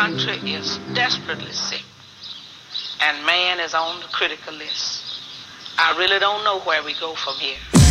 country is desperately sick, and man is on the critical list. I really don't know where we go from here.